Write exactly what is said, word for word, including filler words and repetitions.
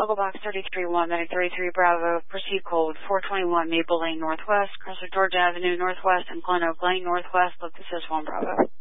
Local Box thirty-three one, Medic thirty-three Bravo, proceed code four twenty-one Maple Lane Northwest, Chrysler Georgia Avenue Northwest, and Glen Oak Lane Northwest. Look, this is one Bravo.